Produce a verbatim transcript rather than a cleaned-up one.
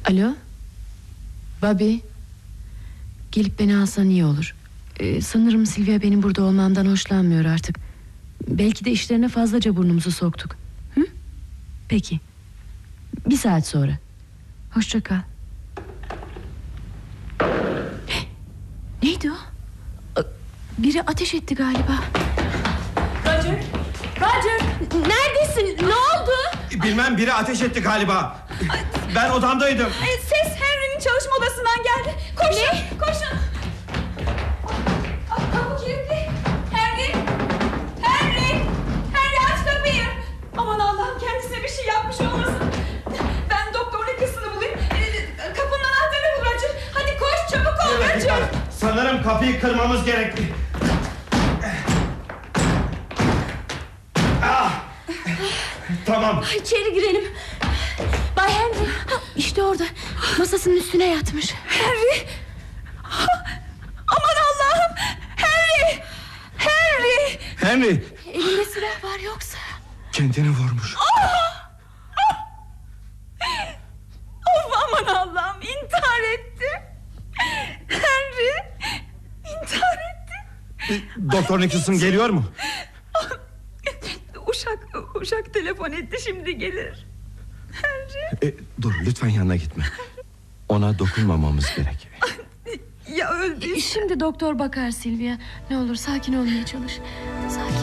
Alo Bobby, gelip beni alsan iyi olur. ee, Sanırım Silvia benim burada olmamdan hoşlanmıyor artık. Belki de işlerine fazlaca burnumuzu soktuk. Hı? Peki, bir saat sonra. Hoşça kal. Neydi o? Biri ateş etti galiba. Roger, Roger, neredesin? Ne oldu? Bilmem, biri ateş etti galiba. Ben odamdaydım. Ses Henry'nin çalışma odasından geldi. Koşun, ne? Koşun. Aa, kapı kilitli. Henry, Henry, Henry aç kapıyı. Aman Allah'ım, kendisine bir şey yapmış olmasın. Ben doktor Nicholson'ı bulayım. Ee, kapının anahtarını bul Roger. Hadi koş, çabuk ol Evet, Roger. sanırım kapıyı kırmamız gerekli. Ah! Tamam. İçeri girelim. Bay Henry, işte orada, masasının üstüne yatmış. Henry. Aman Allah'ım. Henry. Henry. Henry. Elinde silah var yoksa? Kendini vurmuş. Of, aman Allah'ım, intihar etti. Henry intihar etti. Doktor Nicholson geliyor mu? Uşak, uşak telefon etti, şimdi gelir. Henry. E, dur lütfen, yanına gitme. Ona dokunmamamız gerek. Ya öldü. Şimdi doktor bakar Silvia. Ne olur sakin olmaya çalış. Sakin.